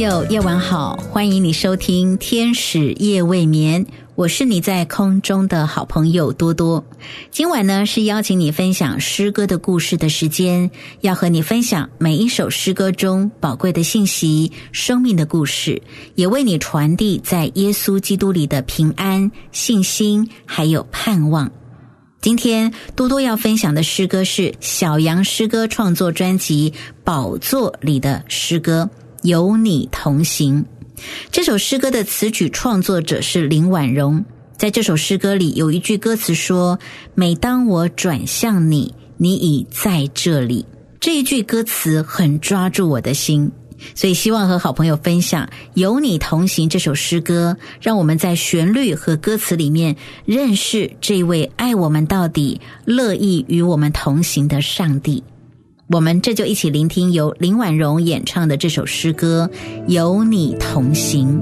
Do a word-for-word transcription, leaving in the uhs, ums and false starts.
友，夜晚好，欢迎你收听天使夜未眠，我是你在空中的好朋友多多。今晚呢是邀请你分享诗歌的故事的时间，要和你分享每一首诗歌中宝贵的信息、生命的故事，也为你传递在耶稣基督里的平安、信心还有盼望。今天多多要分享的诗歌是小羊诗歌创作专辑《宝座》里的诗歌有你同行。这首诗歌的词曲创作者是林婉容，在这首诗歌里有一句歌词说，每当我转向你，你已在这里。这一句歌词很抓住我的心，所以希望和好朋友分享有你同行这首诗歌，让我们在旋律和歌词里面认识这位爱我们到底、乐意与我们同行的上帝。我们这就一起聆听由林婉容演唱的这首诗歌有你同行。